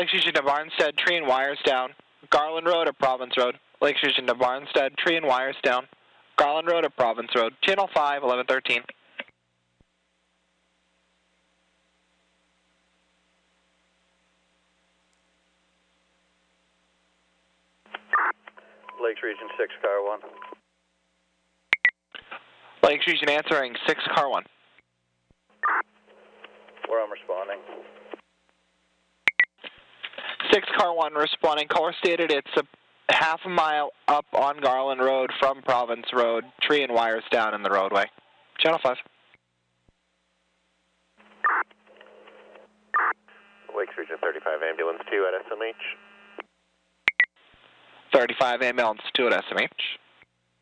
Lakes Region to Barnstead, tree and wires down. Garland Road or Province Road. Lakes Region to Barnstead, tree and wires down. Garland Road or Province Road. Channel 5, 1113. Lakes Region 6, car 1. Lakes Region answering 6, car 1. Where I'm responding. 6, car 1 responding. Caller stated it's a half a mile up on Garland Road from Province Road. Tree and wires down in the roadway. Channel 5. Lakes Region 35, ambulance 2 at SMH. 35 ambulance 2 at SMH.